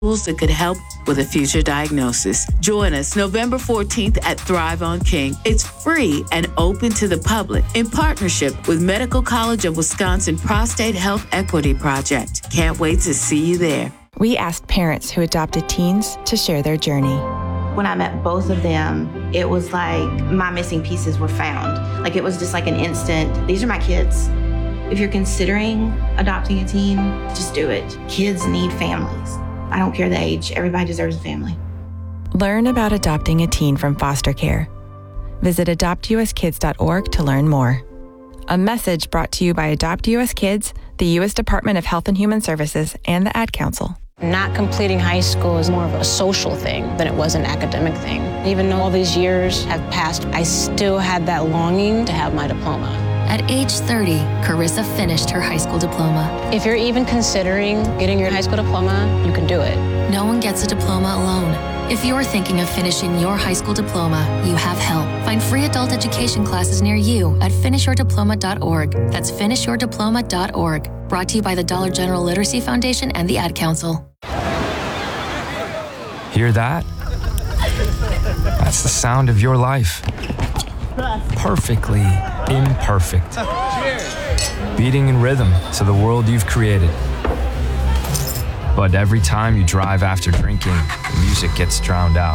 tools that could help with a future diagnosis. Join us November 14th at Thrive on King. It's free and open to the public in partnership with Medical College of Wisconsin Prostate Health Equity Project. Can't wait to see you there. We asked parents who adopted teens to share their journey. When I met both of them, it was like my missing pieces were found. Like it was just like an instant, these are my kids. If you're considering adopting a teen, just do it. Kids need families. I don't care the age, everybody deserves a family. Learn about adopting a teen from foster care. Visit adoptuskids.org to learn more. A message brought to you by Adopt US Kids, the U.S. Department of Health and Human Services, and the Ad Council. Not completing high school is more of a social thing than it was an academic thing. Even though all these years have passed, I still had that longing to have my diploma. At age 30, Carissa finished her high school diploma. If you're even considering getting your high school diploma, you can do it. No one gets a diploma alone. If you're thinking of finishing your high school diploma, you have help. Find free adult education classes near you at finishyourdiploma.org. That's finishyourdiploma.org. Brought to you by the Dollar General Literacy Foundation and the Ad Council. Hear that? That's the sound of your life. Perfectly imperfect. Beating in rhythm to the world you've created. But every time you drive after drinking, the music gets drowned out.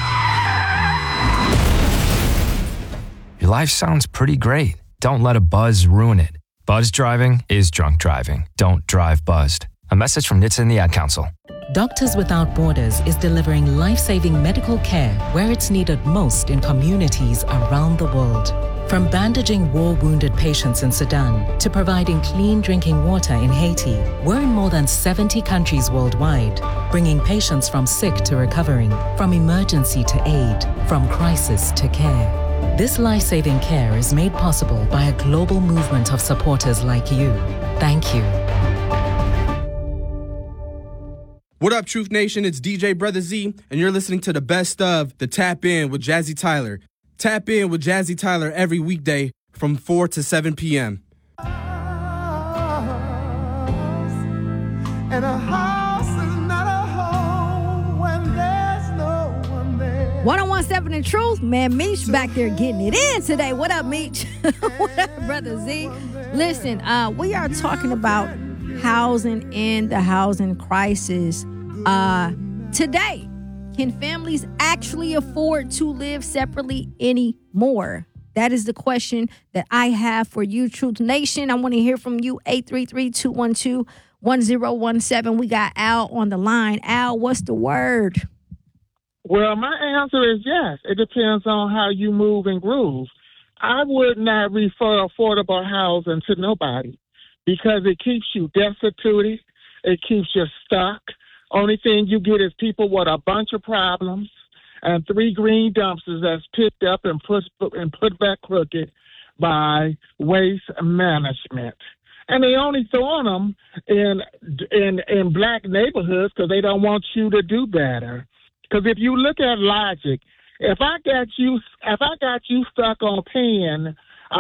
Your life sounds pretty great. Don't let a buzz ruin it. Buzz driving is drunk driving. Don't drive buzzed. A message from NHTSA and the Ad Council. Doctors Without Borders is delivering life-saving medical care where it's needed most in communities around the world. From bandaging war-wounded patients in Sudan to providing clean drinking water in Haiti, we're in more than 70 countries worldwide, bringing patients from sick to recovering, from emergency to aid, from crisis to care. This life-saving care is made possible by a global movement of supporters like you. Thank you. What up, Truth Nation? It's DJ Brother Z, and you're listening to the best of the Tap In with Jazzy Tyler. Tap in with Jazzy Tyler every weekday from 4 to 7 p.m. And a house is not a home when there's no one there. 1017 in Truth, man. Meech back there getting it in today. What up, Meech? What up, Brother Z? Listen, we are talking about housing and the housing crisis today. Can families actually afford to live separately anymore? That is the question that I have for you, Truth Nation. I want to hear from you, 833-212-1017. We got Al on the line. Al, what's the word? Well, my answer is yes. It depends on how you move and groove. I would not refer affordable housing to nobody because it keeps you destitute. It keeps you stuck. Only thing you get is people with a bunch of problems and 3 green dumpsters that's picked up and put back crooked by waste management. And they only throwing them in black neighborhoods because they don't want you to do better. Because if you look at logic, if I got you stuck on paying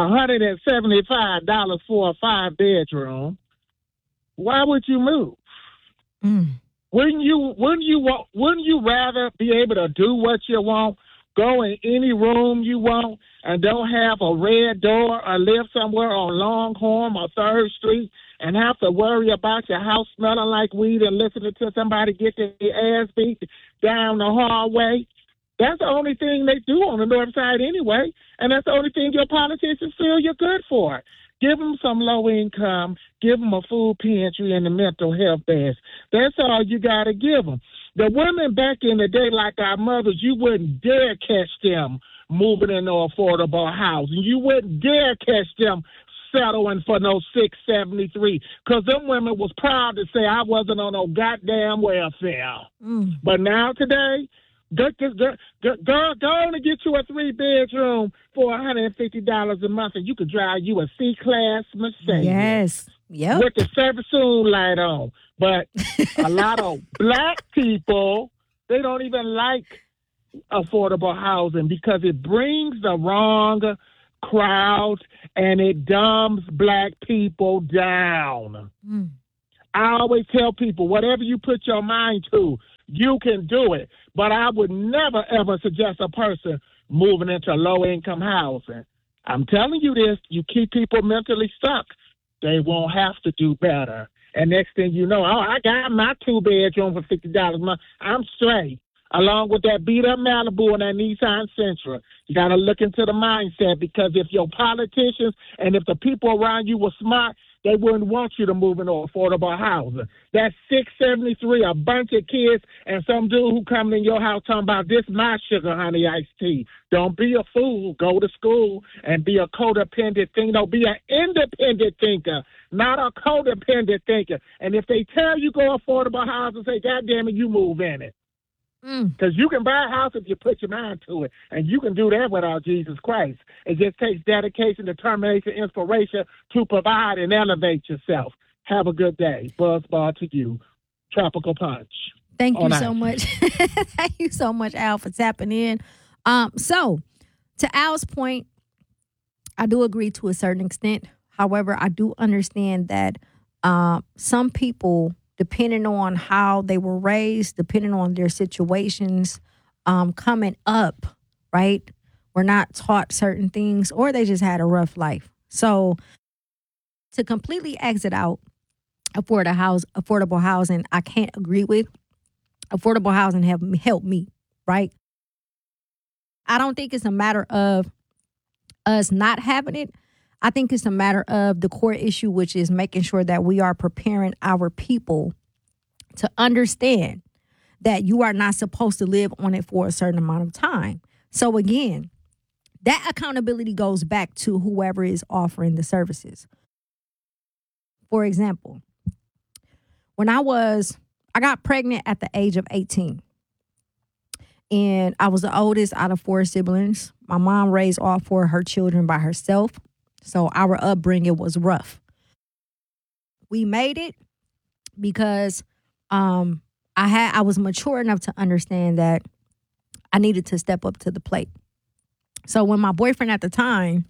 $175 for a 5-bedroom, why would you move? Wouldn't you rather be able to do what you want, go in any room you want, and don't have a red door or live somewhere on Longhorn or 3rd Street and have to worry about your house smelling like weed and listening to somebody get their ass beat down the hallway? That's the only thing they do on the north side anyway, and that's the only thing your politicians feel you're good for. Give them some low income, give them a food pantry and a mental health base. That's all you got to give them. The women back in the day, like our mothers, you wouldn't dare catch them moving into affordable housing. You wouldn't dare catch them settling for no 673 because them women was proud to say I wasn't on no goddamn welfare. But now today, go on and get you a 3-bedroom for $150 a month, and you could drive you a C-Class Mercedes. Yes. Yep. With the service soon light on. But a lot of black people, they don't even like affordable housing because it brings the wrong crowd and it dumbs black people down. I always tell people, whatever you put your mind to, you can do it. But I would never, ever suggest a person moving into low-income housing. I'm telling you this, you keep people mentally stuck, they won't have to do better. And next thing you know, oh, I got my 2-bedroom for $50 a month. I'm straight. Along with that beat-up Malibu and that Nissan Sentra. You got to look into the mindset, because if your politicians and if the people around you were smart, they wouldn't want you to move into affordable housing. That's $673, a bunch of kids, and some dude who coming in your house talking about this my sugar honey iced tea. Don't be a fool. Go to school and be a codependent thinker. No, be an independent thinker, not a codependent thinker. And if they tell you go affordable housing, say, God damn it, you move in it. Because you can buy a house if you put your mind to it, and you can do that without Jesus Christ. It just takes dedication, determination, inspiration to provide and elevate yourself. Have a good day. Buzzball to you. Tropical Punch. Thank you so much. Thank you so much, Al, for tapping in. So, to Al's point, I do agree to a certain extent. However, I do understand that some people, depending on how they were raised, depending on their situations coming up, right, were not taught certain things, or they just had a rough life. So to completely exit out affordable housing, I can't agree with. Affordable housing have helped me, right? I don't think it's a matter of us not having it. I think it's a matter of the core issue, which is making sure that we are preparing our people to understand that you are not supposed to live on it for a certain amount of time. So again, that accountability goes back to whoever is offering the services. For example, when I got pregnant at the age of 18. And I was the oldest out of 4 siblings. My mom raised all 4 of her children by herself. So our upbringing was rough. We made it because I was mature enough to understand that I needed to step up to the plate. So when my boyfriend at the time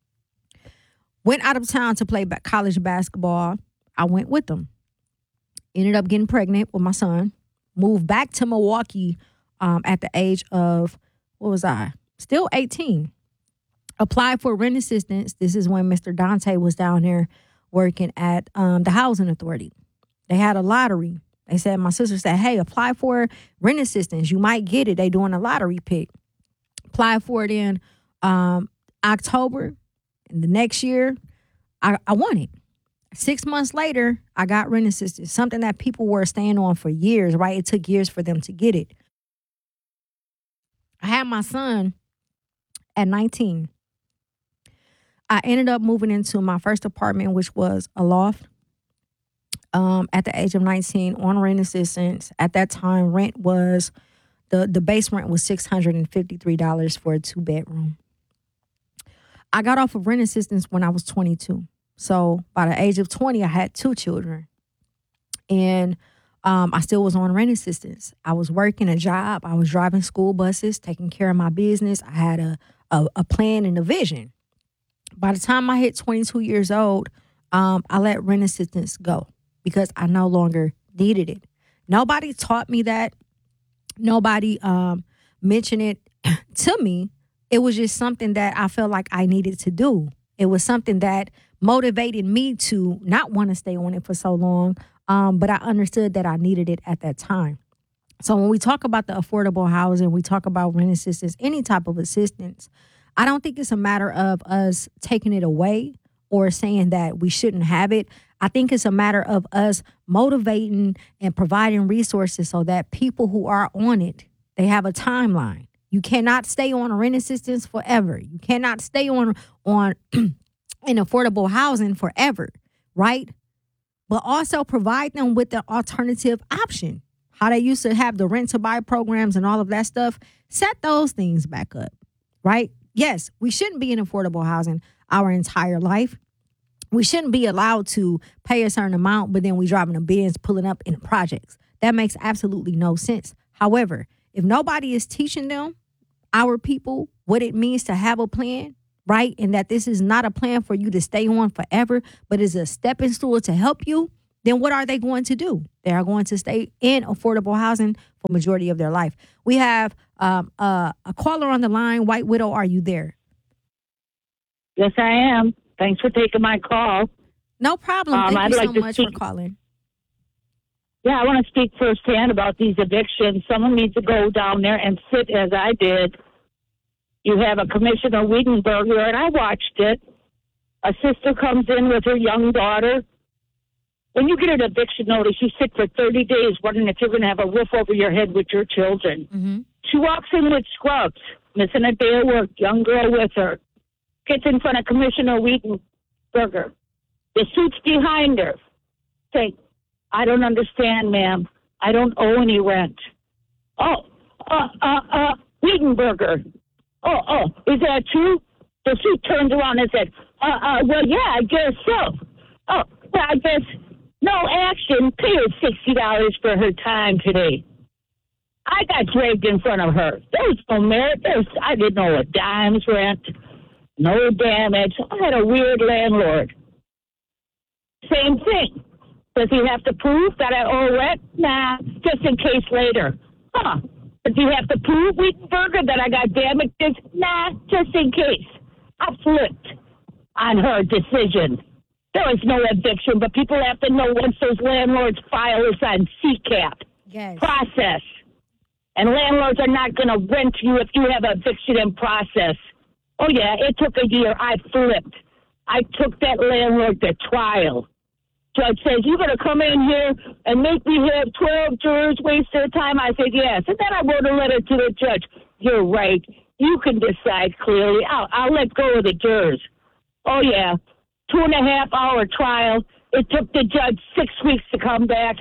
went out of town to play college basketball, I went with him. Ended up getting pregnant with my son. Moved back to Milwaukee at the age of, what was I? Still 18. Applied for rent assistance. This is when Mr. Dante was down there working at the Housing Authority. They had a lottery. They said, my sister said, hey, apply for rent assistance. You might get it. They doing a lottery pick. Applied for it in October. And the next year, I won it. 6 months later, I got rent assistance, something that people were staying on for years, right? It took years for them to get it. I had my son at 19. I ended up moving into my first apartment, which was a loft, at the age of 19 on rent assistance. At that time, rent was, the base rent was $653 for a 2-bedroom. I got off of rent assistance when I was 22. So by the age of 20, I had 2 children. And I still was on rent assistance. I was working a job. I was driving school buses, taking care of my business. I had a plan and a vision. By the time I hit 22 years old, I let rent assistance go because I no longer needed it. Nobody taught me that. Nobody mentioned it to me. It was just something that I felt like I needed to do. It was something that motivated me to not want to stay on it for so long. But I understood that I needed it at that time. So when we talk about the affordable housing, we talk about rent assistance, any type of assistance, I don't think it's a matter of us taking it away or saying that we shouldn't have it. I think it's a matter of us motivating and providing resources so that people who are on it, they have a timeline. You cannot stay on rent assistance forever. You cannot stay on in affordable housing forever, right? But also provide them with the alternative option. How they used to have the rent-to-buy programs and all of that stuff, set those things back up, right? Yes, we shouldn't be in affordable housing our entire life. We shouldn't be allowed to pay a certain amount, but then we driving a Benz pulling up in the projects. That makes absolutely no sense. However, if nobody is teaching them, our people, what it means to have a plan, right? And that this is not a plan for you to stay on forever, but is a stepping stool to help you, then what are they going to do? They are going to stay in affordable housing for majority of their life. We have a caller on the line. White Widow, are you there? Yes, I am. Thanks for taking my call. No problem. Thank you so much for calling. Yeah, I want to speak firsthand about these evictions. Someone needs to go down there and sit as I did. You have a Commissioner Wiedenberger, and I watched it. A sister comes in with her young daughter. When you get an eviction notice, you sit for 30 days wondering if you're going to have a roof over your head with your children. Mm-hmm. She walks in with scrubs, missing a day of work, young girl with her. Gets in front of Commissioner Wiedenberger. The suit's behind her. Say, I don't understand, ma'am. I don't owe any rent. Wiedenberger. Is that true? The suit turns around and said, well, yeah, I guess so. Well, I guess no action. Pay her $60 for her time today. I got dragged in front of her. There was no merit. I didn't know a dime's rent. No damage. I had a weird landlord. Same thing. Does he have to prove that I owe rent? Nah, just in case later. Does he have to prove, Wiedenberger, that I got damages? Nah, just in case. I flipped on her decision. There was no eviction, but people have to know once those landlords file this on CCAP process. And landlords are not going to rent you if you have eviction in process. Oh, yeah, it took a year. I flipped. I took that landlord to trial. Judge says, you're going to come in here and make me have 12 jurors waste their time? I said, yes. And then I wrote a letter to the judge. You're right. You can decide clearly. I'll let go of the jurors. Oh, yeah. 2.5-hour trial. It took the judge 6 weeks to come back.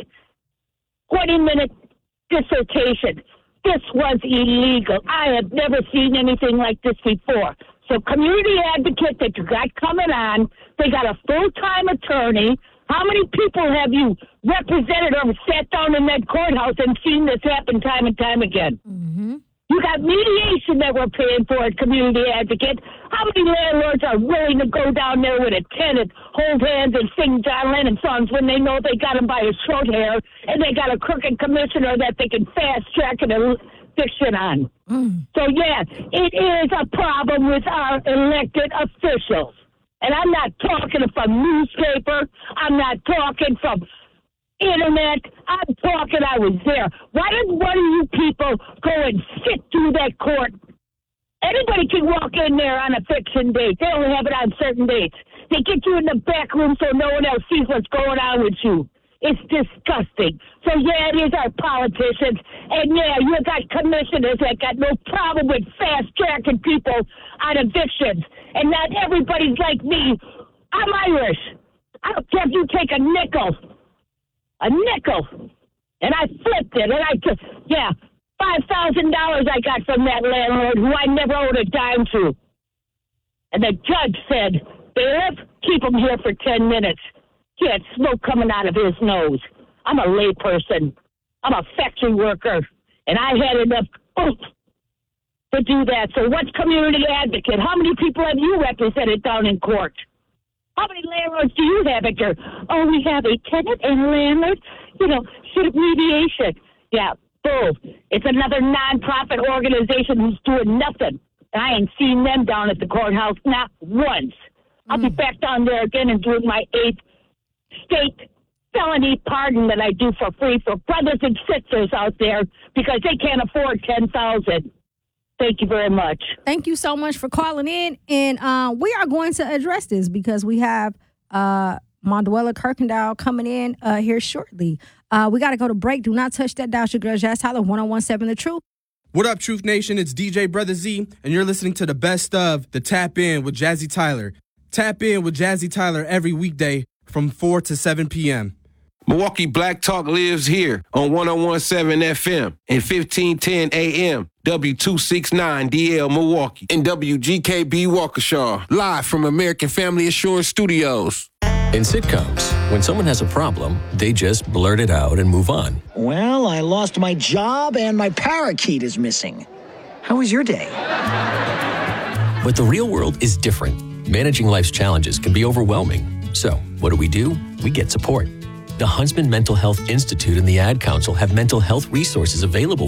20-minute dissertation. This was illegal. I have never seen anything like this before. So community advocate that you got coming on, they got a full-time attorney. How many people have you represented or sat down in that courthouse and seen this happen time and time again? Mm-hmm. You got mediation that we're paying for at Community Advocate. How many landlords are willing to go down there with a tenant, hold hands, and sing John Lennon songs when they know they got him by his short hair and they got a crooked commissioner that they can fast-track an eviction on? So, yeah, it is a problem with our elected officials. And I'm not talking from newspaper. I'm not talking from internet. I'm talking I was there. Why did one of you people go and sit through that court? Anybody can walk in there on a fiction date. They only have it on certain dates. They get you in the back room so no one else sees what's going on with you. It's disgusting. So, yeah, it is our politicians. And, yeah, you got commissioners that got no problem with fast-tracking people on evictions. And not everybody's like me. I'm Irish. I don't care if you take a nickel. And I flipped it. And I just, $5,000 I got from that landlord who I never owed a dime to. And the judge said, bailiff, keep him here for 10 minutes. He had smoke coming out of his nose. I'm a layperson. I'm a factory worker. And I had enough oomph to do that. So what's community advocate? How many people have you represented down in court? How many landlords do you have at your... Oh, we have a tenant and a landlord? Mediation. Yeah, bull. It's another nonprofit organization who's doing nothing. And I ain't seen them down at the courthouse, not once. I'll be back down there again and doing my 8th state felony pardon that I do for free for brothers and sisters out there because they can't afford $10,000. Thank you very much. Thank you so much for calling in. And we are going to address this because we have Monduela Kirkendall coming in here shortly. We got to go to break. Do not touch that dial. Your girl, Jazz Tyler, 101.7 The Truth. What up, Truth Nation? It's DJ Brother Z, and you're listening to the best of the Tap In with Jazzy Tyler. Tap In with Jazzy Tyler every weekday from 4 to 7 p.m. Milwaukee Black Talk lives here on 101.7 FM and 1510 AM, W269DL Milwaukee, and WGKB Waukesha, live from American Family Assurance Studios. In sitcoms, when someone has a problem, they just blurt it out and move on. Well, I lost my job and my parakeet is missing. How was your day? But the real world is different. Managing life's challenges can be overwhelming. So, what do? We get support. The Huntsman Mental Health Institute and the Ad Council have mental health resources available